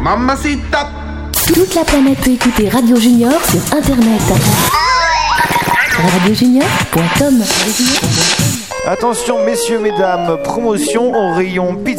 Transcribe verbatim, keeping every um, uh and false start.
Mamacita. Toute la planète peut écouter Radio Junior sur Internet. radio junior point com. Attention messieurs, mesdames, promotion au rayon pizza.